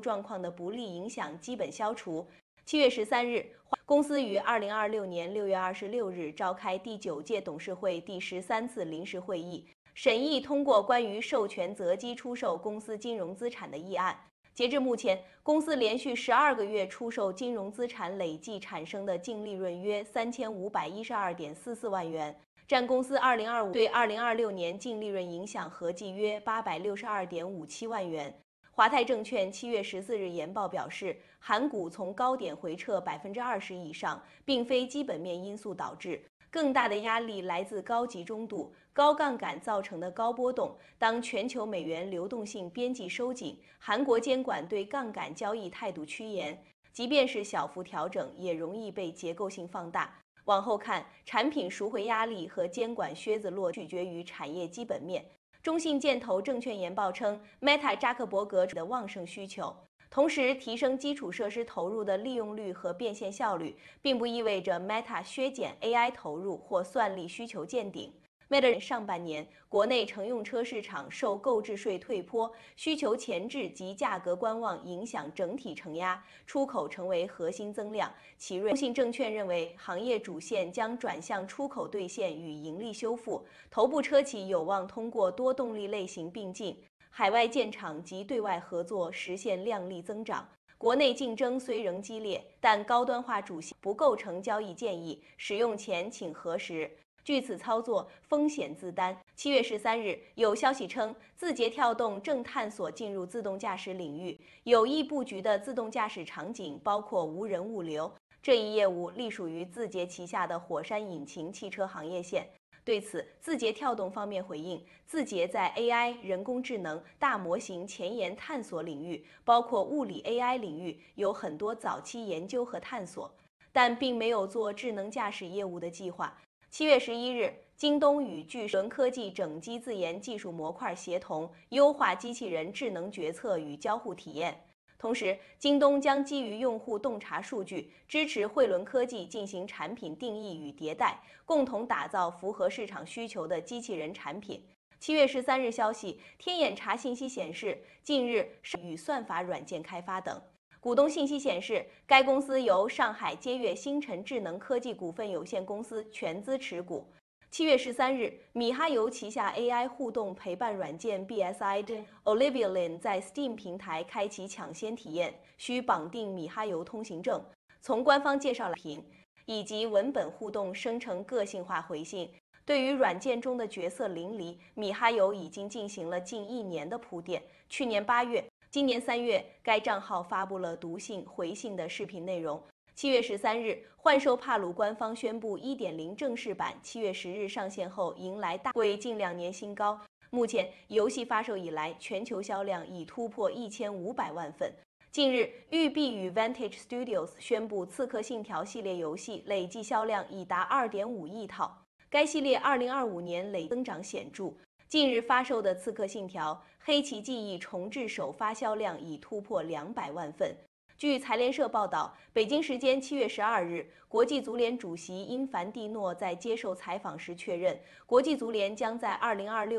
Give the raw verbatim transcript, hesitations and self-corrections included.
状况的不利影响基本消除。七月十三日，公司于二零二六年六月二十六日召开第九届董事会第十三次临时会议，审议通过关于授权择机出售公司金融资产的议案。截至目前，公司连续十二个月出售金融资产累计产生的净利润约三千五百一十二点四四万元，占公司二零二五对二零二六年净利润影响合计约八百六十二点五七万元。华泰证券七月十四日研报表示，韩股从高点回撤百分之二十以上，并非基本面因素导致。更大的压力来自高集中度、高杠杆造成的高波动。当全球美元流动性边际收紧，韩国监管对杠杆交易态度趋严，即便是小幅调整，也容易被结构性放大。往后看，产品赎回压力和监管靴子落取决于产业基本面。中信建投证券研报称 ，Meta 扎克伯格的旺盛需求。同时，提升基础设施投入的利用率和变现效率，并不意味着 Meta 削减 A I 投入或算力需求见顶。Meta 上半年，国内乘用车市场受购置税退坡、需求前置及价格观望影响，整体承压，出口成为核心增量。奇瑞中信证券认为，行业主线将转向出口兑现与盈利修复，头部车企有望通过多动力类型并进。海外建厂及对外合作实现量丽增长。国内竞争虽仍激烈，但高端化主线不构成交易建议，使用前请核实。据此操作风险自担。七月十三日，有消息称，字节跳动正探索进入自动驾驶领域，有意布局的自动驾驶场景包括无人物流。这一业务隶属于字节旗下的火山引擎汽车行业线。对此，字节跳动方面回应，字节在 A I、人工智能、大模型前沿探索领域，包括物理 A I 领域，有很多早期研究和探索，但并没有做智能驾驶业务的计划。七月十一日，京东与巨轮科技整机自研技术模块协同，优化机器人智能决策与交互体验。同时，京东将基于用户洞察数据，支持汇伦科技进行产品定义与迭代，共同打造符合市场需求的机器人产品。七月十三日消息，天眼查信息显示，近日是与算法软件开发等。股东信息显示，该公司由上海接悦星辰智能科技股份有限公司全资持股。七月十三日，米哈游旗下 A I 互动陪伴软件 B S I 的 Olivia Lin 在 Steam 平台开启抢先体验，需绑定米哈游通行证。从官方介绍来评，以及文本互动生成个性化回信。对于软件中的角色淋漓，米哈游已经进行了近一年的铺垫。去年八月，今年三月，该账号发布了读信回信的视频内容。七月十三日，幻兽帕鲁官方宣布 一点零 正式版七月十日上线后，迎来大为近两年新高。目前，游戏发售以来，全球销量已突破一千五百万份。近日，育碧与 Vantage Studios 宣布《刺客信条》系列游戏累计销量已达 二点五亿套，该系列二零二五年累增长显著。近日发售的《刺客信条：黑旗记忆》重置首发销量已突破两百万份。据财联社报道，北京时间七月十二日，国际足联主席因凡蒂诺在接受采访时确认，国际足联将在二零二六